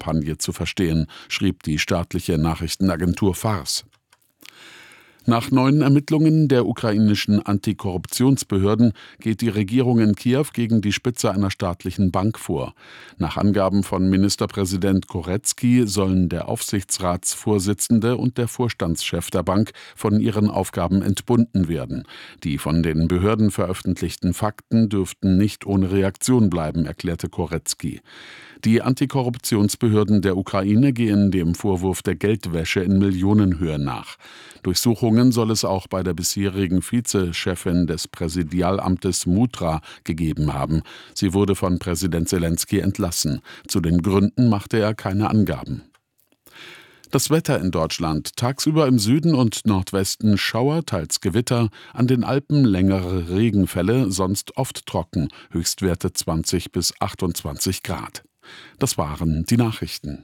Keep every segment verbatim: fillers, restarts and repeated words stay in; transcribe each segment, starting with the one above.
Drohkampagne zu verstehen, schrieb die staatliche Nachrichtenagentur Fars. Nach neuen Ermittlungen der ukrainischen Antikorruptionsbehörden geht die Regierung in Kiew gegen die Spitze einer staatlichen Bank vor. Nach Angaben von Ministerpräsident Korecki sollen der Aufsichtsratsvorsitzende und der Vorstandschef der Bank von ihren Aufgaben entbunden werden. Die von den Behörden veröffentlichten Fakten dürften nicht ohne Reaktion bleiben, erklärte Korecki. Die Antikorruptionsbehörden der Ukraine gehen dem Vorwurf der Geldwäsche in Millionenhöhe nach. Durchsuchungen soll es auch bei der bisherigen Vizechefin des Präsidialamtes Mutra gegeben haben. Sie wurde von Präsident Selenskyj entlassen. Zu den Gründen machte er keine Angaben. Das Wetter in Deutschland: Tagsüber im Süden und Nordwesten Schauer, teils Gewitter, an den Alpen längere Regenfälle, sonst oft trocken, Höchstwerte zwanzig bis achtundzwanzig Grad. Das waren die Nachrichten.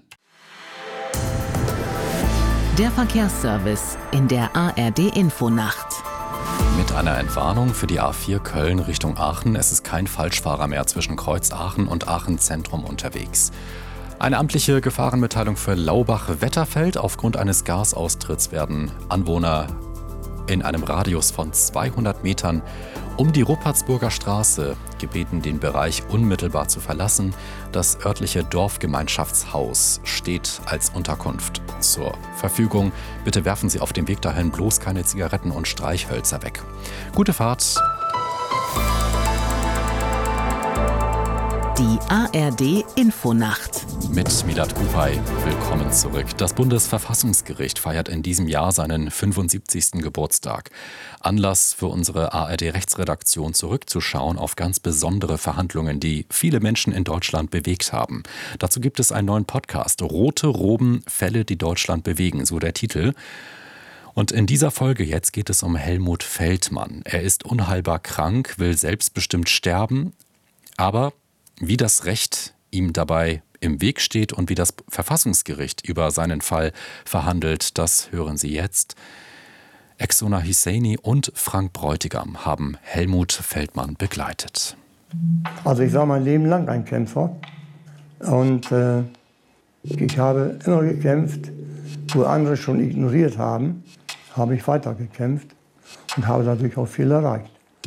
Der Verkehrsservice in der A R D-Infonacht. Mit einer Entwarnung für die A vier Köln Richtung Aachen. Es ist kein Falschfahrer mehr zwischen Kreuz Aachen und Aachen Zentrum unterwegs. Eine amtliche Gefahrenmitteilung für Laubach-Wetterfeld. Aufgrund eines Gasaustritts werden Anwohner in einem Radius von zweihundert Metern um die Ruppertsburger Straße gebeten, den Bereich unmittelbar zu verlassen. Das örtliche Dorfgemeinschaftshaus steht als Unterkunft zur Verfügung. Bitte werfen Sie auf dem Weg dahin bloß keine Zigaretten und Streichhölzer weg. Gute Fahrt! Die A R D-Infonacht. Mit Milad Kupay. Willkommen zurück. Das Bundesverfassungsgericht feiert in diesem Jahr seinen fünfundsiebzigsten Geburtstag. Anlass für unsere A R D-Rechtsredaktion, zurückzuschauen auf ganz besondere Verhandlungen, die viele Menschen in Deutschland bewegt haben. Dazu gibt es einen neuen Podcast. Rote Roben, Fälle, die Deutschland bewegen, so der Titel. Und in dieser Folge jetzt geht es um Helmut Feldmann. Er ist unheilbar krank, will selbstbestimmt sterben, aber wie das Recht ihm dabei im Weg steht und wie das Verfassungsgericht über seinen Fall verhandelt, das hören Sie jetzt. Exona Husseini und Frank Bräutigam haben Helmut Feldmann begleitet. Also ich war mein Leben lang ein Kämpfer und äh, ich habe immer gekämpft, wo andere schon ignoriert haben, habe ich weitergekämpft und habe dadurch auch viel erreicht.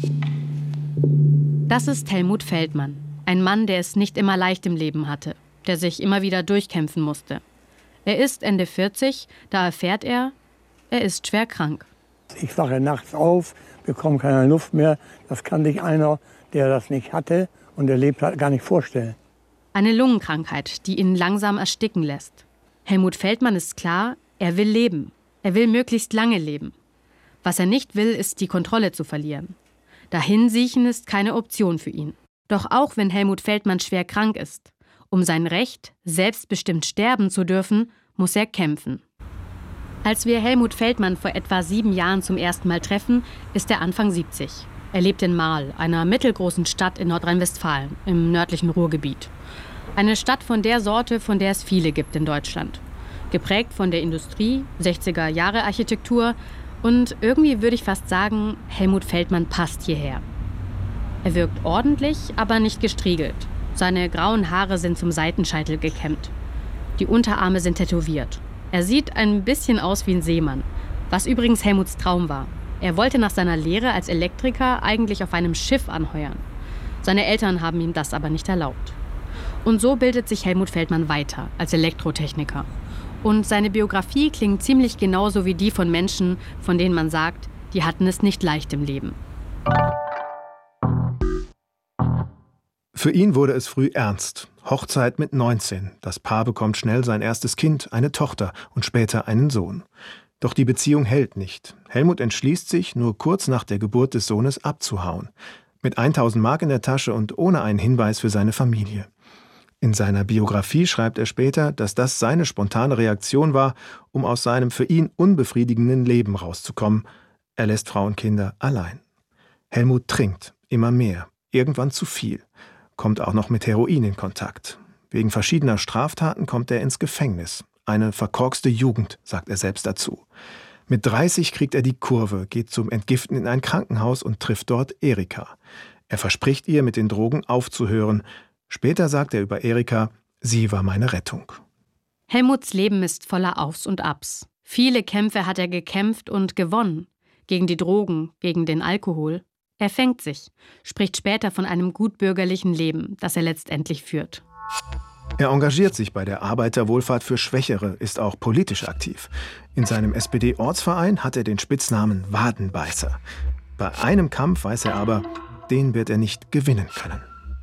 Das ist Helmut Feldmann. Ein Mann, der es nicht immer leicht im Leben hatte, der sich immer wieder durchkämpfen musste. Er ist Ende vierzig, da erfährt er, er ist schwer krank. Ich wache nachts auf, bekomme keine Luft mehr. Das kann sich einer, der das nicht hatte und erlebt hat, gar nicht vorstellen. Eine Lungenkrankheit, die ihn langsam ersticken lässt. Helmut Feldmann ist klar, er will leben. Er will möglichst lange leben. Was er nicht will, ist die Kontrolle zu verlieren. Dahinsiechen ist keine Option für ihn. Doch auch wenn Helmut Feldmann schwer krank ist, um sein Recht, selbstbestimmt sterben zu dürfen, muss er kämpfen. Als wir Helmut Feldmann vor etwa sieben Jahren zum ersten Mal treffen, ist er Anfang siebzig. Er lebt in Marl, einer mittelgroßen Stadt in Nordrhein-Westfalen, im nördlichen Ruhrgebiet. Eine Stadt von der Sorte, von der es viele gibt in Deutschland. Geprägt von der Industrie, sechziger-Jahre-Architektur und irgendwie würde ich fast sagen, Helmut Feldmann passt hierher. Er wirkt ordentlich, aber nicht gestriegelt. Seine grauen Haare sind zum Seitenscheitel gekämmt. Die Unterarme sind tätowiert. Er sieht ein bisschen aus wie ein Seemann, was übrigens Helmuts Traum war. Er wollte nach seiner Lehre als Elektriker eigentlich auf einem Schiff anheuern. Seine Eltern haben ihm das aber nicht erlaubt. Und so bildet sich Helmut Feldmann weiter als Elektrotechniker. Und seine Biografie klingt ziemlich genauso wie die von Menschen, von denen man sagt, die hatten es nicht leicht im Leben. Für ihn wurde es früh ernst. Hochzeit mit neunzehn. Das Paar bekommt schnell sein erstes Kind, eine Tochter und später einen Sohn. Doch die Beziehung hält nicht. Helmut entschließt sich, nur kurz nach der Geburt des Sohnes abzuhauen. Mit tausend Mark in der Tasche und ohne einen Hinweis für seine Familie. In seiner Biografie schreibt er später, dass das seine spontane Reaktion war, um aus seinem für ihn unbefriedigenden Leben rauszukommen. Er lässt Frau und Kinder allein. Helmut trinkt, immer mehr, irgendwann zu viel. Kommt auch noch mit Heroin in Kontakt. Wegen verschiedener Straftaten kommt er ins Gefängnis. Eine verkorkste Jugend, sagt er selbst dazu. Mit dreißig kriegt er die Kurve, geht zum Entgiften in ein Krankenhaus und trifft dort Erika. Er verspricht ihr, mit den Drogen aufzuhören. Später sagt er über Erika, sie war meine Rettung. Helmuts Leben ist voller Aufs und Abs. Viele Kämpfe hat er gekämpft und gewonnen. Gegen die Drogen, gegen den Alkohol. Er fängt sich, spricht später von einem gutbürgerlichen Leben, das er letztendlich führt. Er engagiert sich bei der Arbeiterwohlfahrt für Schwächere, ist auch politisch aktiv. In seinem S P D-Ortsverein hat er den Spitznamen Wadenbeißer. Bei einem Kampf weiß er aber, den wird er nicht gewinnen können.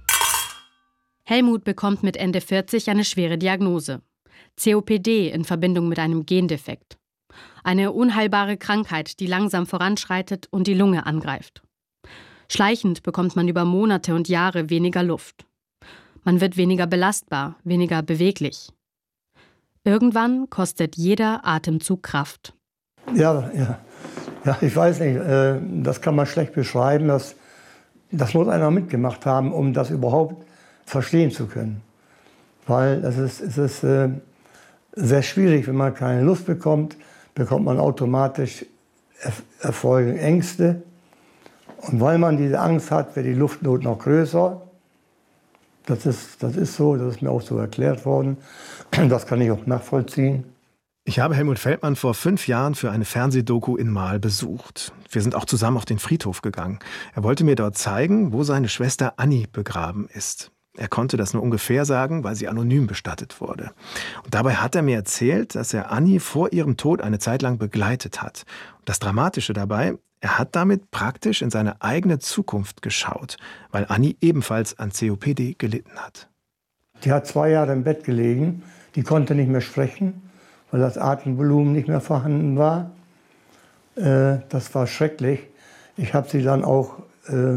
Helmut bekommt mit Ende vierzig eine schwere Diagnose. C O P D in Verbindung mit einem Gendefekt. Eine unheilbare Krankheit, die langsam voranschreitet und die Lunge angreift. Schleichend bekommt man über Monate und Jahre weniger Luft. Man wird weniger belastbar, weniger beweglich. Irgendwann kostet jeder Atemzug Kraft. Ja, ja, ja, ich weiß nicht, äh, das kann man schlecht beschreiben. Das, das muss einer mitgemacht haben, um das überhaupt verstehen zu können. Weil es ist, es ist äh, sehr schwierig, wenn man keine Luft bekommt, bekommt man automatisch Erf- Erfolge, Ängste. Und weil man diese Angst hat, wird die Luftnot noch größer. Das ist, das ist so, das ist mir auch so erklärt worden. Das kann ich auch nachvollziehen. Ich habe Helmut Feldmann vor fünf Jahren für eine Fernsehdoku in Marl besucht. Wir sind auch zusammen auf den Friedhof gegangen. Er wollte mir dort zeigen, wo seine Schwester Anni begraben ist. Er konnte das nur ungefähr sagen, weil sie anonym bestattet wurde. Und dabei hat er mir erzählt, dass er Anni vor ihrem Tod eine Zeit lang begleitet hat. Und das Dramatische dabei: Er hat damit praktisch in seine eigene Zukunft geschaut, weil Anni ebenfalls an C O P D gelitten hat. Die hat zwei Jahre im Bett gelegen, die konnte nicht mehr sprechen, weil das Atemvolumen nicht mehr vorhanden war. Äh, das war schrecklich. Ich habe sie dann auch äh,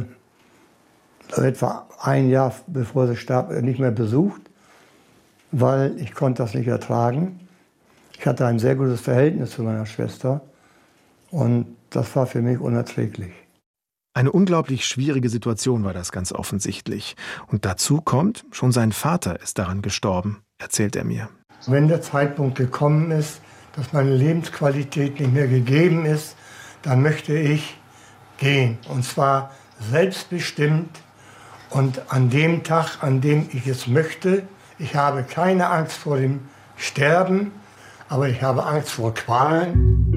etwa ein Jahr bevor sie starb nicht mehr besucht, weil ich konnte das nicht ertragen. Ich hatte ein sehr gutes Verhältnis zu meiner Schwester und das war für mich unerträglich. Eine unglaublich schwierige Situation war das ganz offensichtlich. Und dazu kommt, schon sein Vater ist daran gestorben, erzählt er mir. Wenn der Zeitpunkt gekommen ist, dass meine Lebensqualität nicht mehr gegeben ist, dann möchte ich gehen. Und zwar selbstbestimmt und an dem Tag, an dem ich es möchte. Ich habe keine Angst vor dem Sterben, aber ich habe Angst vor Qualen.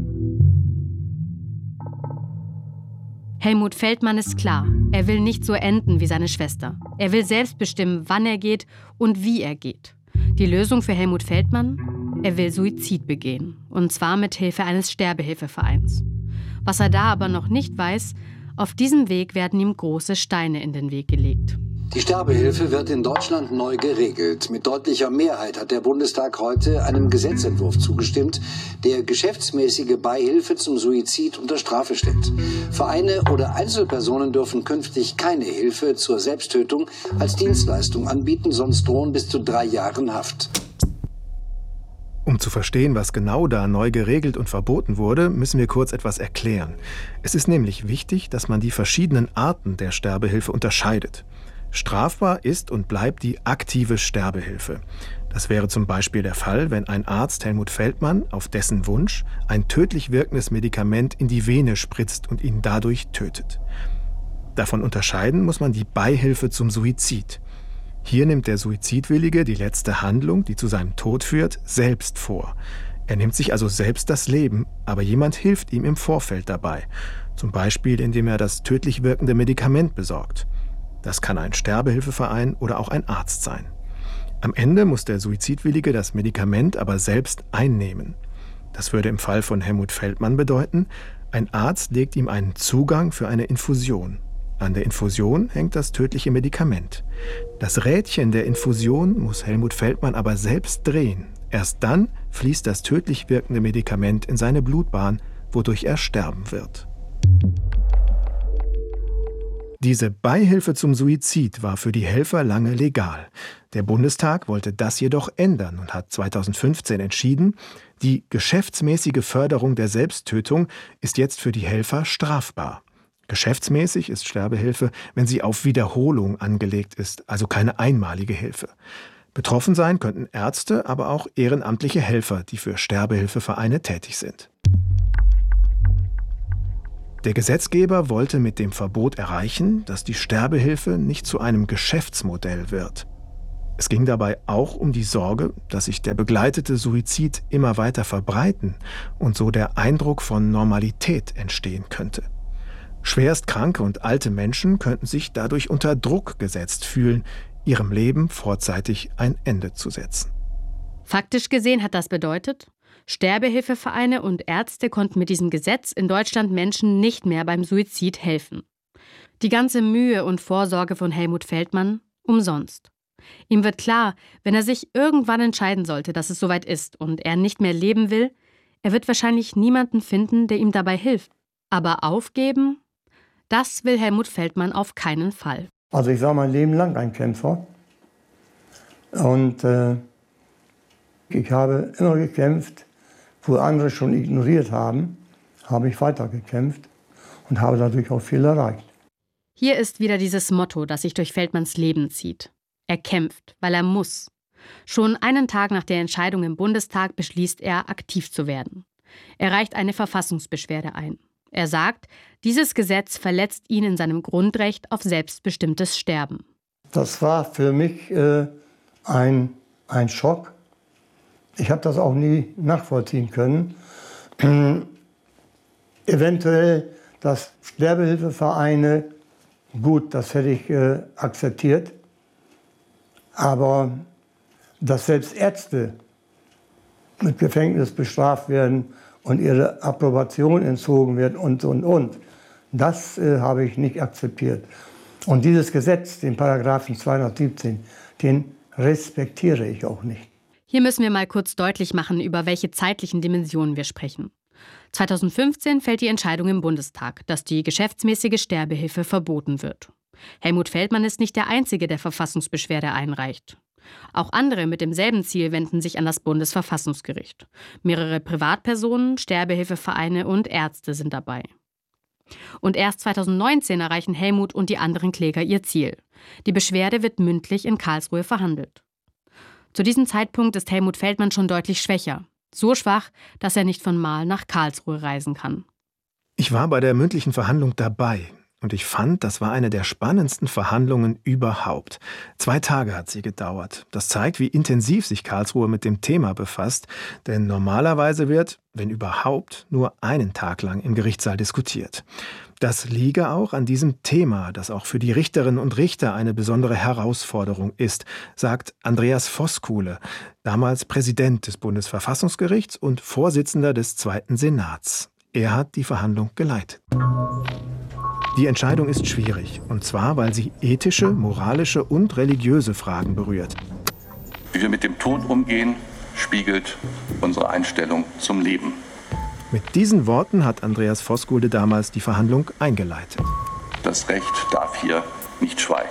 Helmut Feldmann ist klar, er will nicht so enden wie seine Schwester. Er will selbst bestimmen, wann er geht und wie er geht. Die Lösung für Helmut Feldmann? Er will Suizid begehen. Und zwar mit Hilfe eines Sterbehilfevereins. Was er da aber noch nicht weiß: Auf diesem Weg werden ihm große Steine in den Weg gelegt. Die Sterbehilfe wird in Deutschland neu geregelt. Mit deutlicher Mehrheit hat der Bundestag heute einem Gesetzentwurf zugestimmt, der geschäftsmäßige Beihilfe zum Suizid unter Strafe stellt. Vereine oder Einzelpersonen dürfen künftig keine Hilfe zur Selbsttötung als Dienstleistung anbieten, sonst drohen bis zu drei Jahren Haft. Um zu verstehen, was genau da neu geregelt und verboten wurde, müssen wir kurz etwas erklären. Es ist nämlich wichtig, dass man die verschiedenen Arten der Sterbehilfe unterscheidet. Strafbar ist und bleibt die aktive Sterbehilfe. Das wäre zum Beispiel der Fall, wenn ein Arzt Helmut Feldmann auf dessen Wunsch ein tödlich wirkendes Medikament in die Vene spritzt und ihn dadurch tötet. Davon unterscheiden muss man die Beihilfe zum Suizid. Hier nimmt der Suizidwillige die letzte Handlung, die zu seinem Tod führt, selbst vor. Er nimmt sich also selbst das Leben, aber jemand hilft ihm im Vorfeld dabei. Zum Beispiel, indem er das tödlich wirkende Medikament besorgt. Das kann ein Sterbehilfeverein oder auch ein Arzt sein. Am Ende muss der Suizidwillige das Medikament aber selbst einnehmen. Das würde im Fall von Helmut Feldmann bedeuten, ein Arzt legt ihm einen Zugang für eine Infusion. An der Infusion hängt das tödliche Medikament. Das Rädchen der Infusion muss Helmut Feldmann aber selbst drehen. Erst dann fließt das tödlich wirkende Medikament in seine Blutbahn, wodurch er sterben wird. Diese Beihilfe zum Suizid war für die Helfer lange legal. Der Bundestag wollte das jedoch ändern und hat zweitausendfünfzehn entschieden, die geschäftsmäßige Förderung der Selbsttötung ist jetzt für die Helfer strafbar. Geschäftsmäßig ist Sterbehilfe, wenn sie auf Wiederholung angelegt ist, also keine einmalige Hilfe. Betroffen sein könnten Ärzte, aber auch ehrenamtliche Helfer, die für Sterbehilfevereine tätig sind. Der Gesetzgeber wollte mit dem Verbot erreichen, dass die Sterbehilfe nicht zu einem Geschäftsmodell wird. Es ging dabei auch um die Sorge, dass sich der begleitete Suizid immer weiter verbreiten und so der Eindruck von Normalität entstehen könnte. Schwerst kranke und alte Menschen könnten sich dadurch unter Druck gesetzt fühlen, ihrem Leben vorzeitig ein Ende zu setzen. Faktisch gesehen hat das bedeutet, Sterbehilfevereine und Ärzte konnten mit diesem Gesetz in Deutschland Menschen nicht mehr beim Suizid helfen. Die ganze Mühe und Vorsorge von Helmut Feldmann umsonst. Ihm wird klar, wenn er sich irgendwann entscheiden sollte, dass es soweit ist und er nicht mehr leben will, er wird wahrscheinlich niemanden finden, der ihm dabei hilft. Aber aufgeben, das will Helmut Feldmann auf keinen Fall. Also ich war mein Leben lang ein Kämpfer und äh, ich habe immer gekämpft, wo andere schon ignoriert haben, habe ich weitergekämpft und habe dadurch auch viel erreicht. Hier ist wieder dieses Motto, das sich durch Feldmanns Leben zieht. Er kämpft, weil er muss. Schon einen Tag nach der Entscheidung im Bundestag beschließt er, aktiv zu werden. Er reicht eine Verfassungsbeschwerde ein. Er sagt, dieses Gesetz verletzt ihn in seinem Grundrecht auf selbstbestimmtes Sterben. Das war für mich äh, ein, ein Schock. Ich habe das auch nie nachvollziehen können. Ähm, eventuell, dass Sterbehilfevereine, gut, das hätte ich äh, akzeptiert. Aber dass selbst Ärzte mit Gefängnis bestraft werden und ihre Approbation entzogen wird und, und, und, das äh, habe ich nicht akzeptiert. Und dieses Gesetz, den Paragraphen zweihundertsiebzehn, den respektiere ich auch nicht. Hier müssen wir mal kurz deutlich machen, über welche zeitlichen Dimensionen wir sprechen. zweitausendfünfzehn fällt die Entscheidung im Bundestag, dass die geschäftsmäßige Sterbehilfe verboten wird. Helmut Feldmann ist nicht der Einzige, der Verfassungsbeschwerde einreicht. Auch andere mit demselben Ziel wenden sich an das Bundesverfassungsgericht. Mehrere Privatpersonen, Sterbehilfevereine und Ärzte sind dabei. Und erst zweitausendneunzehn erreichen Helmut und die anderen Kläger ihr Ziel. Die Beschwerde wird mündlich in Karlsruhe verhandelt. Zu diesem Zeitpunkt ist Helmut Feldmann schon deutlich schwächer. So schwach, dass er nicht von Mal nach Karlsruhe reisen kann. Ich war bei der mündlichen Verhandlung dabei. Und ich fand, das war eine der spannendsten Verhandlungen überhaupt. Zwei Tage hat sie gedauert. Das zeigt, wie intensiv sich Karlsruhe mit dem Thema befasst. Denn normalerweise wird, wenn überhaupt, nur einen Tag lang im Gerichtssaal diskutiert. Das liege auch an diesem Thema, das auch für die Richterinnen und Richter eine besondere Herausforderung ist, sagt Andreas Voskuhle, damals Präsident des Bundesverfassungsgerichts und Vorsitzender des Zweiten Senats. Er hat die Verhandlung geleitet. Die Entscheidung ist schwierig, und zwar, weil sie ethische, moralische und religiöse Fragen berührt. Wie wir mit dem Tod umgehen, spiegelt unsere Einstellung zum Leben. Mit diesen Worten hat Andreas Voskuhle damals die Verhandlung eingeleitet. Das Recht darf hier nicht schweigen.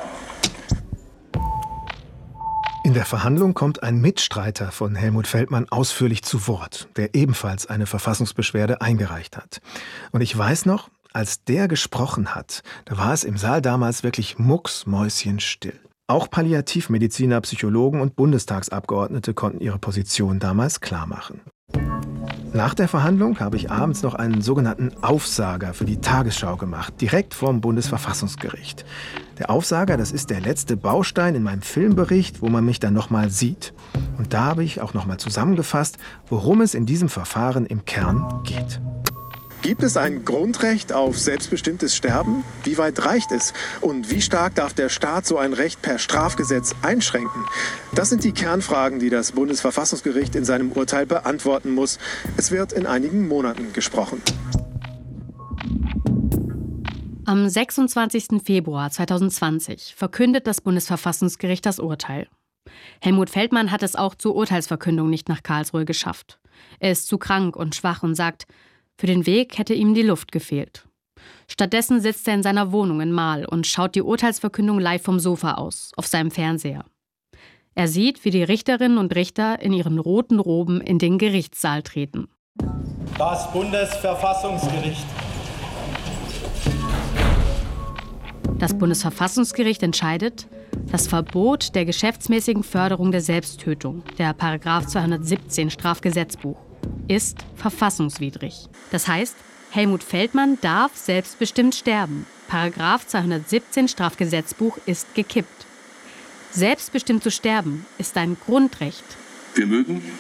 In der Verhandlung kommt ein Mitstreiter von Helmut Feldmann ausführlich zu Wort, der ebenfalls eine Verfassungsbeschwerde eingereicht hat. Und ich weiß noch, als der gesprochen hat, da war es im Saal damals wirklich mucksmäuschenstill. Auch Palliativmediziner, Psychologen und Bundestagsabgeordnete konnten ihre Position damals klarmachen. Nach der Verhandlung habe ich abends noch einen sogenannten Aufsager für die Tagesschau gemacht, direkt vorm Bundesverfassungsgericht. Der Aufsager, das ist der letzte Baustein in meinem Filmbericht, wo man mich dann nochmal sieht. Und da habe ich auch nochmal zusammengefasst, worum es in diesem Verfahren im Kern geht. Gibt es ein Grundrecht auf selbstbestimmtes Sterben? Wie weit reicht es? Und wie stark darf der Staat so ein Recht per Strafgesetz einschränken? Das sind die Kernfragen, die das Bundesverfassungsgericht in seinem Urteil beantworten muss. Es wird in einigen Monaten gesprochen. Am sechsundzwanzigsten Februar zweitausendzwanzig verkündet das Bundesverfassungsgericht das Urteil. Helmut Feldmann hat es auch zur Urteilsverkündung nicht nach Karlsruhe geschafft. Er ist zu krank und schwach und sagt, für den Weg hätte ihm die Luft gefehlt. Stattdessen sitzt er in seiner Wohnung in Marl und schaut die Urteilsverkündung live vom Sofa aus, auf seinem Fernseher. Er sieht, wie die Richterinnen und Richter in ihren roten Roben in den Gerichtssaal treten. Das Bundesverfassungsgericht. Das Bundesverfassungsgericht entscheidet, das Verbot der geschäftsmäßigen Förderung der Selbsttötung, der Paragraph zweihundertsiebzehn Strafgesetzbuch, ist verfassungswidrig. Das heißt, Helmut Feldmann darf selbstbestimmt sterben. Paragraph zweihundertsiebzehn Strafgesetzbuch ist gekippt. Selbstbestimmt zu sterben ist ein Grundrecht. Wir mögen